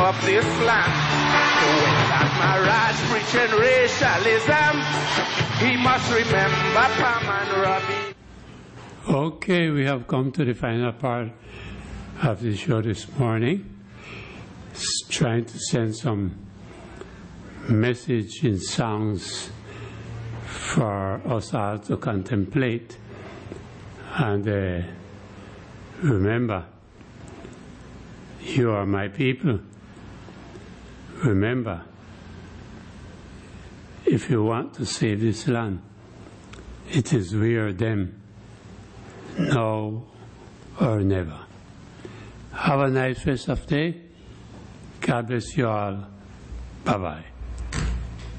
of this land. When that Maharaj preaching racialism, he must remember Pam and Robbie. Okay, we have come to the final part of the show this morning. Trying to send some message in songs for us all to contemplate. And remember, you are my people. Remember, if you want to save this land, it is we or them, now or never. Have a nice rest of the day. God bless you all. Bye-bye.